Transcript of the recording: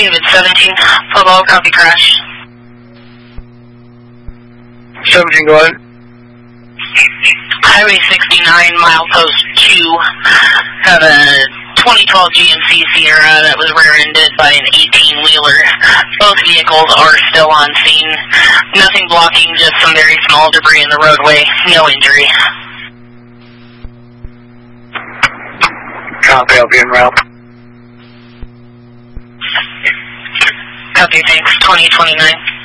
David 17, Pueblo, copy crash. 17, go ahead. Highway 69, milepost 2, have a 2012 GMC Sierra that was rear-ended by an 18-wheeler. Both vehicles are still on scene. Nothing blocking, just some very small debris in the roadway. No injury. Copy, I'll be en route. Copy, thanks. 2029.